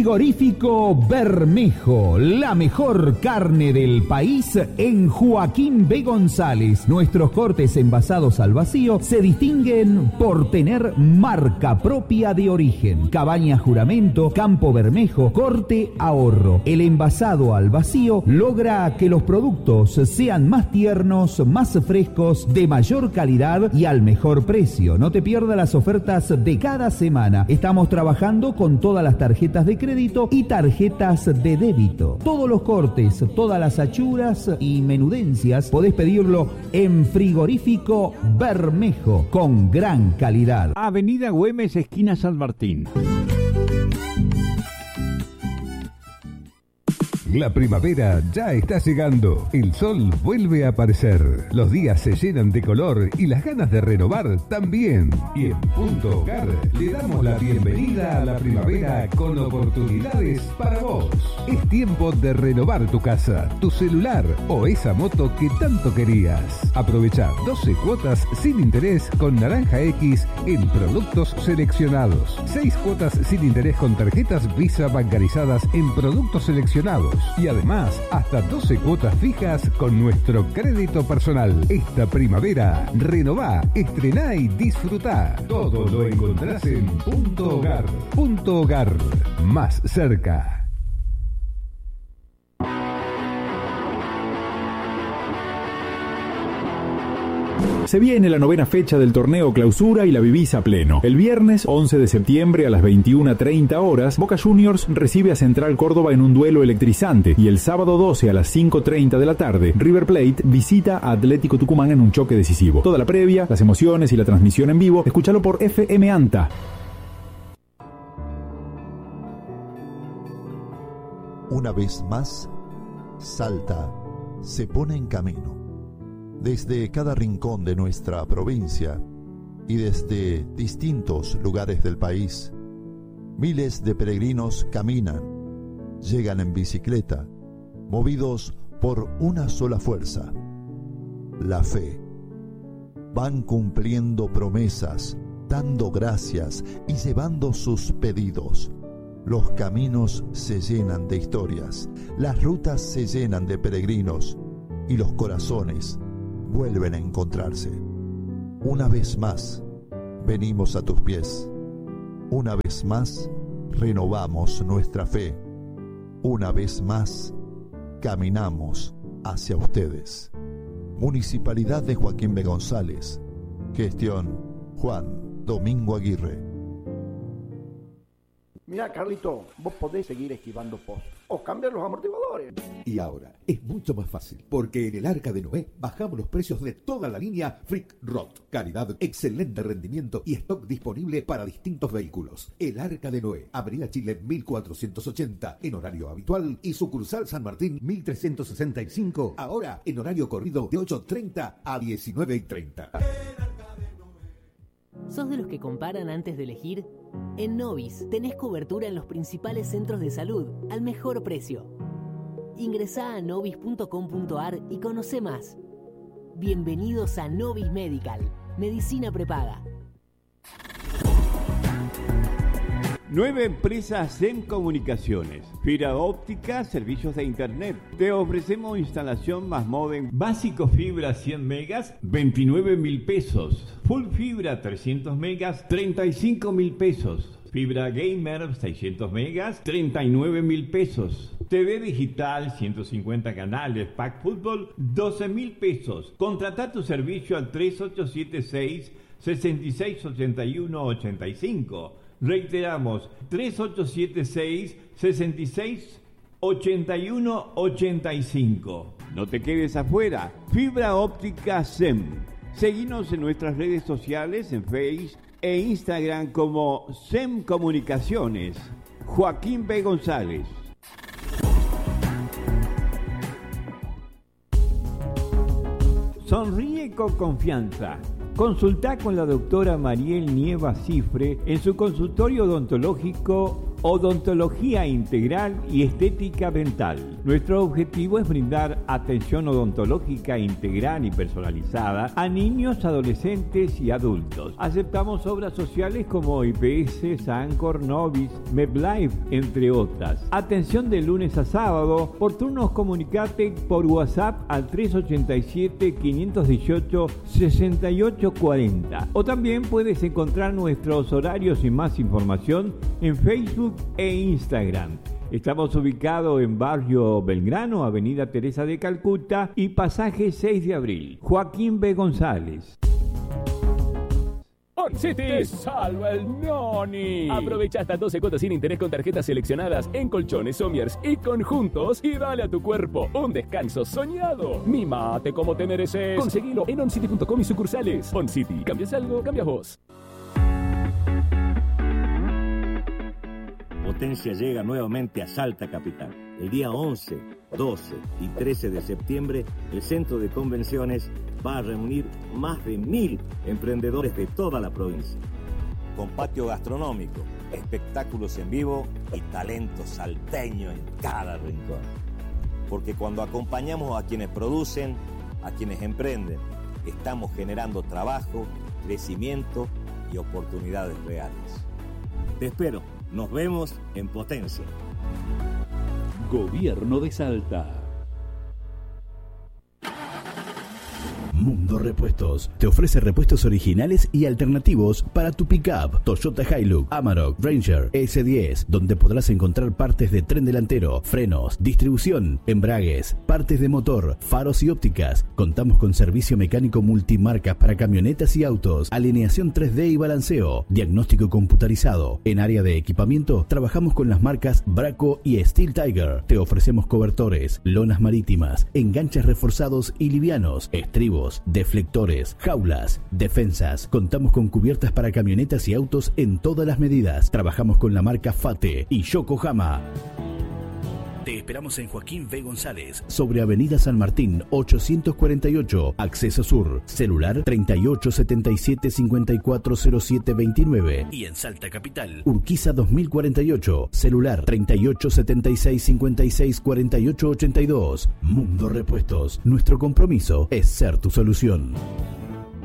Frigorífico Bermejo, la mejor carne del país en Joaquín B. González. Nuestros cortes envasados al vacío se distinguen por tener marca propia de origen. Cabaña Juramento, Campo Bermejo, Corte Ahorro. El envasado al vacío logra que los productos sean más tiernos, más frescos, de mayor calidad y al mejor precio. No te pierdas las ofertas de cada semana. Estamos trabajando con todas las tarjetas de crédito y tarjetas de débito. Todos los cortes, todas las achuras y menudencias podés pedirlo en Frigorífico Bermejo, con gran calidad. Avenida Güemes, esquina San Martín. La primavera ya está llegando, el sol vuelve a aparecer, los días se llenan de color y las ganas de renovar también. Y en Punto Hogar le damos la bienvenida a la primavera con oportunidades para vos. Es tiempo de renovar tu casa, tu celular o esa moto que tanto querías. Aprovecha 12 cuotas sin interés con Naranja X en productos seleccionados. 6 cuotas sin interés con tarjetas Visa bancarizadas en productos seleccionados. Y además, hasta 12 cuotas fijas con nuestro crédito personal. Esta primavera, renová, estrená y disfrutá. Todo lo encontrás en Punto Hogar. Punto Hogar, más cerca. Se viene la 9ª fecha del torneo Clausura y la vivís a pleno. El viernes 11 de septiembre a las 21:30 horas, Boca Juniors recibe a Central Córdoba en un duelo electrizante y el sábado 12 a las 5:30 de la tarde, River Plate visita a Atlético Tucumán en un choque decisivo. Toda la previa, las emociones y la transmisión en vivo, escúchalo por FM Anta. Una vez más, Salta se pone en camino. Desde cada rincón de nuestra provincia y desde distintos lugares del país, miles de peregrinos caminan, llegan en bicicleta, movidos por una sola fuerza, la fe. Van cumpliendo promesas, dando gracias y llevando sus pedidos. Los caminos se llenan de historias, las rutas se llenan de peregrinos y los corazones vuelven a encontrarse. Una vez más, venimos a tus pies. Una vez más, renovamos nuestra fe. Una vez más, caminamos hacia ustedes. Municipalidad de Joaquín B. González. Gestión Juan Domingo Aguirre. Mira, Carlito, vos podés seguir esquivando postes o cambiar los amortiguadores. Y ahora es mucho más fácil, porque en el Arca de Noé bajamos los precios de toda la línea Freak Rod. Calidad, excelente rendimiento y stock disponible para distintos vehículos. El Arca de Noé, Avenida Chile 1480, en horario habitual, y sucursal San Martín 1365, ahora en horario corrido de 8:30 a 19:30. ¿Sos de los que comparan antes de elegir? En Novis tenés cobertura en los principales centros de salud al mejor precio. Ingresá a novis.com.ar y conoce más. Bienvenidos a Novis Medical, medicina prepaga. 9 empresas en comunicaciones, fibra óptica, servicios de internet. Te ofrecemos instalación más modem. Básico fibra 100 megas, 29.000 pesos. Full fibra 300 megas, 35.000 pesos. Fibra gamer 600 megas, 39.000 pesos. TV digital 150 canales, pack fútbol 12.000 pesos. Contrata tu servicio al 3876 6681 85. Reiteramos, 3876 6681 85. No te quedes afuera. Fibra óptica SEM. Seguinos en nuestras redes sociales, en Facebook e Instagram como SEM Comunicaciones. Joaquín B. González. Sonríe con confianza. Consultá con la doctora Mariel Nieva Cifre en su consultorio odontológico odontología integral y estética dental. Nuestro objetivo es brindar atención odontológica integral y personalizada a niños, adolescentes y adultos. Aceptamos obras sociales como IPS, Sancor, Novis, MedLife, entre otras. Atención de lunes a sábado. Por turnos comunicate por WhatsApp al 387-518-6840. O también puedes encontrar nuestros horarios y más información en Facebook e Instagram. Estamos ubicados en Barrio Belgrano, Avenida Teresa de Calcuta y Pasaje 6 de Abril. Joaquín B. González. OnCity salva el noni. Aprovecha hasta 12 cuotas sin interés con tarjetas seleccionadas en colchones, sommiers y conjuntos y dale a tu cuerpo un descanso soñado. Mímate como te mereces. Conseguilo en oncity.com y sucursales. OnCity, cambias algo, cambias vos. Potencia llega nuevamente a Salta Capital. El día 11, 12 y 13 de septiembre, el Centro de Convenciones va a reunir más de 1.000 emprendedores de toda la provincia. Con patio gastronómico, espectáculos en vivo y talento salteño en cada rincón. Porque cuando acompañamos a quienes producen, a quienes emprenden, estamos generando trabajo, crecimiento y oportunidades reales. Te espero. Nos vemos en Potencia. Gobierno de Salta. Mundo Repuestos te ofrece repuestos originales y alternativos para tu pickup Toyota Hilux, Amarok, Ranger, S10, donde podrás encontrar partes de tren delantero, frenos, distribución, embragues, partes de motor, faros y ópticas. Contamos con servicio mecánico multimarcas para camionetas y autos, alineación 3D y balanceo, diagnóstico computarizado. En área de equipamiento trabajamos con las marcas Braco y Steel Tiger. Te ofrecemos cobertores, lonas marítimas, enganches reforzados y livianos, estribos, deflectores, jaulas, defensas. Contamos con cubiertas para camionetas y autos en todas las medidas. Trabajamos con la marca Fate y Yokohama. Te esperamos en Joaquín B. González, sobre Avenida San Martín 848, Acceso Sur, celular 3877-540729 y en Salta Capital, Urquiza 2048, celular 3876-564882. Mundo Repuestos, nuestro compromiso es ser tu solución.